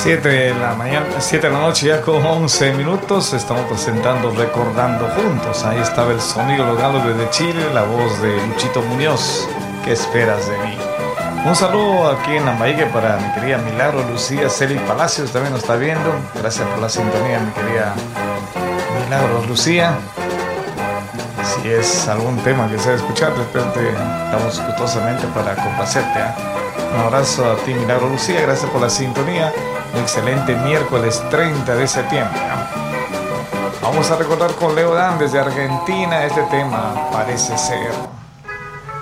7 de la mañana, 7 de la noche ya con 11 minutos. Estamos presentando Recordando Juntos. Ahí estaba el sonido local desde Chile, la voz de Luchito Muñoz. ¿Qué esperas de mí? Un saludo aquí en Lambayeque para mi querida Milagro Lucía Celi Palacios, también nos está viendo. Gracias por la sintonía, mi querida Milagro Lucía. Si es algún tema que sea escuchar, de repente estamos gustosamente para complacerte, ¿eh? Un abrazo a ti, Milagro Lucía, gracias por la sintonía. Un excelente miércoles 30 de septiembre. Vamos a recordar con Leo Dan desde Argentina este tema, Parece Ser.